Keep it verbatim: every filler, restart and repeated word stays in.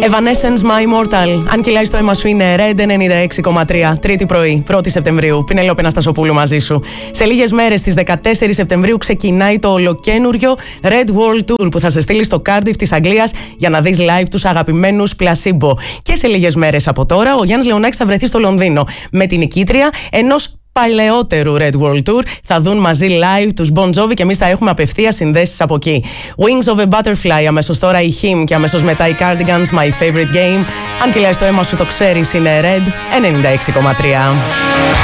Evanescence My Immortal. Αν κυλάει το αίμα σου είναι Red ενενήντα έξι κόμμα τρία. Τρίτη πρωί, πρώτη Σεπτεμβρίου. Πινελόπη Αναστασοπούλου μαζί σου. Σε λίγες μέρες, στις δεκατέσσερις Σεπτεμβρίου, ξεκινάει το ολοκένουργιο Red World Tour που θα σε στείλει στο Cardiff της Αγγλίας για να δεις live τους αγαπημένους Placebo. Και σε λίγες μέρες από τώρα, ο Γιάννης Λεωνάκης θα βρεθεί στο Λονδίνο με την νικήτρια ενός παλαιότερου Red World Tour. Θα δουν μαζί live τους Bon Jovi και εμείς θα έχουμε απευθείας συνδέσεις από εκεί. Wings of a Butterfly, αμέσως τώρα η Him και αμέσως μετά οι Cardigans, My Favorite Game. Αν κυλάει το αίμα σου το ξέρεις είναι Red ενενήντα έξι κόμμα τρία.